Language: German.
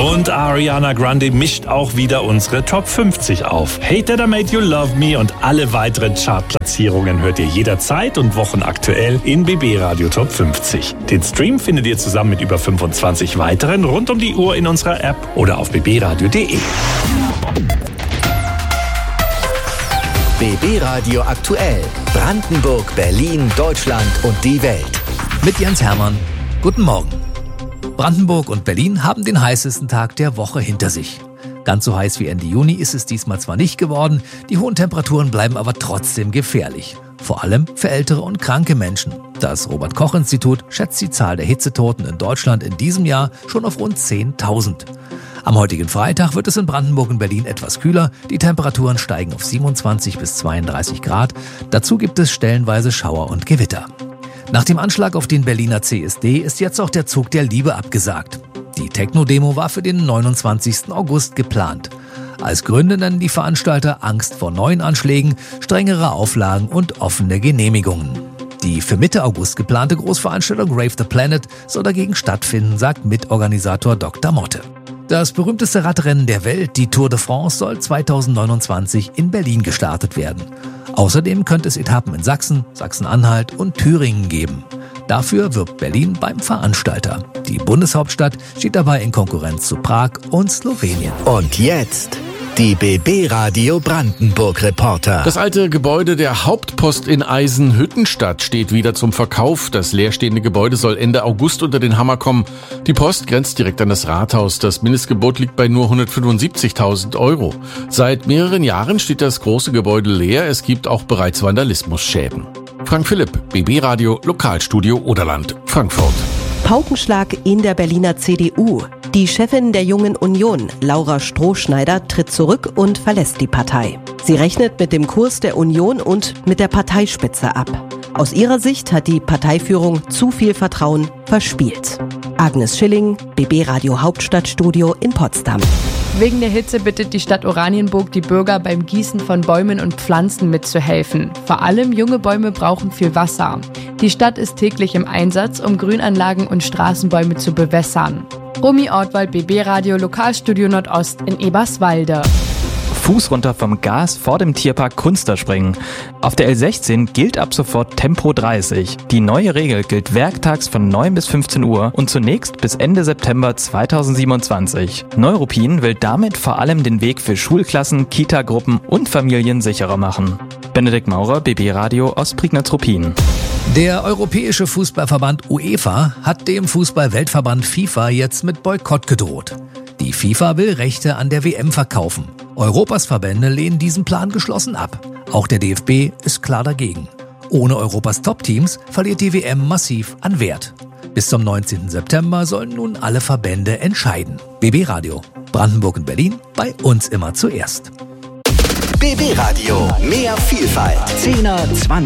Und Ariana Grande mischt auch wieder unsere Top 50 auf. Hate That I Made You Love Me und alle weiteren Chartplatzierungen hört ihr jederzeit und wochenaktuell in BB Radio Top 50. Den Stream findet ihr zusammen mit über 25 weiteren rund um die Uhr in unserer App oder auf bbradio.de. BB Radio aktuell. Brandenburg, Berlin, Deutschland und die Welt. Mit Jens Hermann. Guten Morgen. Brandenburg und Berlin haben den heißesten Tag der Woche hinter sich. Ganz so heiß wie Ende Juni ist es diesmal zwar nicht geworden, die hohen Temperaturen bleiben aber trotzdem gefährlich. Vor allem für ältere und kranke Menschen. Das Robert-Koch-Institut schätzt die Zahl der Hitzetoten in Deutschland in diesem Jahr schon auf rund 10.000. Am heutigen Freitag wird es in Brandenburg und Berlin etwas kühler. Die Temperaturen steigen auf 27 bis 32 Grad. Dazu gibt es stellenweise Schauer und Gewitter. Nach dem Anschlag auf den Berliner CSD ist jetzt auch der Zug der Liebe abgesagt. Die Techno-Demo war für den 29. August geplant. Als Gründe nennen die Veranstalter Angst vor neuen Anschlägen, strengere Auflagen und offene Genehmigungen. Die für Mitte August geplante Großveranstaltung Rave the Planet soll dagegen stattfinden, sagt Mitorganisator Dr. Motte. Das berühmteste Radrennen der Welt, die Tour de France, soll 2029 in Berlin gestartet werden. Außerdem könnte es Etappen in Sachsen, Sachsen-Anhalt und Thüringen geben. Dafür wirbt Berlin beim Veranstalter. Die Bundeshauptstadt steht dabei in Konkurrenz zu Prag und Slowenien. Und jetzt die BB Radio Brandenburg Reporter. Das alte Gebäude der Hauptpost in Eisenhüttenstadt steht wieder zum Verkauf. Das leerstehende Gebäude soll Ende August unter den Hammer kommen. Die Post grenzt direkt an das Rathaus. Das Mindestgebot liegt bei nur 175.000 €. Seit mehreren Jahren steht das große Gebäude leer. Es gibt auch bereits Vandalismusschäden. Frank Philipp, BB Radio, Lokalstudio Oderland, Frankfurt. Paukenschlag in der Berliner CDU. Die Chefin der Jungen Union, Laura Strohschneider, tritt zurück und verlässt die Partei. Sie rechnet mit dem Kurs der Union und mit der Parteispitze ab. Aus ihrer Sicht hat die Parteiführung zu viel Vertrauen verspielt. Agnes Schilling, BB Radio Hauptstadtstudio in Potsdam. Wegen der Hitze bittet die Stadt Oranienburg die Bürger beim Gießen von Bäumen und Pflanzen mitzuhelfen. Vor allem junge Bäume brauchen viel Wasser. Die Stadt ist täglich im Einsatz, um Grünanlagen und Straßenbäume zu bewässern. Romy Ortwald, BB Radio Lokalstudio Nordost in Eberswalde. Fuß runter vom Gas vor dem Tierpark Kunsterspringen. Auf der L16 gilt ab sofort Tempo 30. Die neue Regel gilt werktags von 9 bis 15 Uhr und zunächst bis Ende September 2027. Neuruppin will damit vor allem den Weg für Schulklassen, Kitagruppen und Familien sicherer machen. Benedikt Maurer, BB Radio aus Prignitz-Ruppin. Der Europäische Fußballverband UEFA hat dem Fußball-Weltverband FIFA jetzt mit Boykott gedroht. Die FIFA will Rechte an der WM verkaufen. Europas Verbände lehnen diesen Plan geschlossen ab. Auch der DFB ist klar dagegen. Ohne Europas Top-Teams verliert die WM massiv an Wert. Bis zum 19. September sollen nun alle Verbände entscheiden. BB Radio, Brandenburg und Berlin, bei uns immer zuerst. BB Radio, mehr Vielfalt. 10er, 20